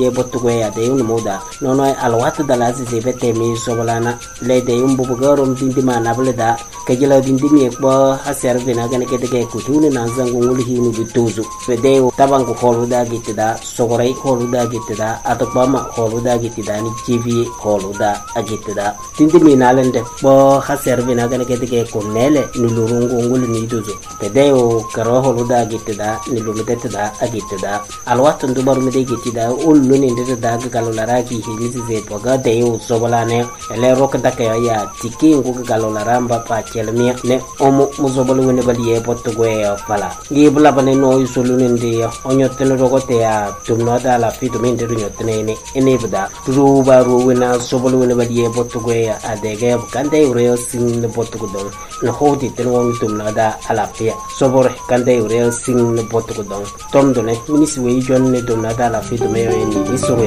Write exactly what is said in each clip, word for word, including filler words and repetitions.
Botugwe ade un moda nono alwat dala si bete mi sobolana le de un bubugarom dindima na bleda kajila dindimi ekbo haserve na gane kete kutune na zangu nguli hinu bituzu fede tabangu holuda gitida sogorai holuda gitida atokbama holuda gitida ni tv holuda agitida dindimi na lende bo haserve na gane kete kunele nulurungu nguli ni duzu fede o karo holuda gitida nilumedetida agitida alwat ndubaru mede gitida ul luni ndete daga galolara ki hilisi ze poga de u sobolane ele rok dake ya tiki ngu galolara mba pa chelmia ne omo muzobolu wene bali e potugwe fala ngi bula bane no isoluni ndi onyotene rogote ya tumno da la fitu mende nyotene ne ene bada ruba ru wena sobolu wene bali e potugwe adege kande ureo sing ne potugudon no hodi ten won tumno da ala pia sobore kande ureo sing ne potugudon tomdone minisi we jonne tumno da la fitu me Qui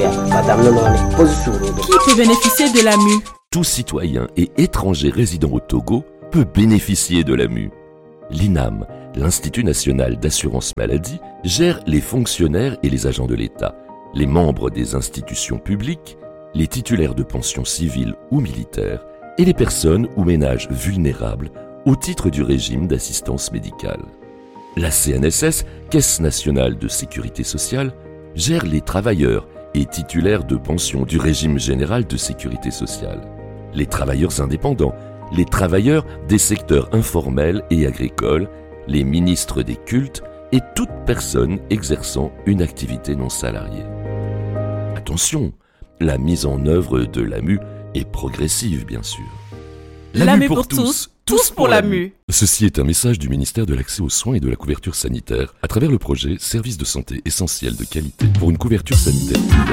peut bénéficier de l'A M U? Tout citoyen et étranger résident au Togo peut bénéficier de l'A M U. L'I N A M, l'Institut national d'assurance maladie, gère les fonctionnaires et les agents de l'État, les membres des institutions publiques, les titulaires de pensions civiles ou militaires et les personnes ou ménages vulnérables au titre du régime d'assistance médicale. La C N S S, Caisse nationale de sécurité sociale, gère les travailleurs et titulaires de pension du régime général de sécurité sociale, les travailleurs indépendants, les travailleurs des secteurs informels et agricoles, les ministres des cultes et toute personne exerçant une activité non salariée. Attention, la mise en œuvre de l'A M U est progressive, bien sûr. L'A M U pour tous, tous pour l'A M U. Ceci est un message du ministère de l'Accès aux soins et de la couverture sanitaire à travers le projet Services de santé essentiels de qualité pour une couverture sanitaire universelle.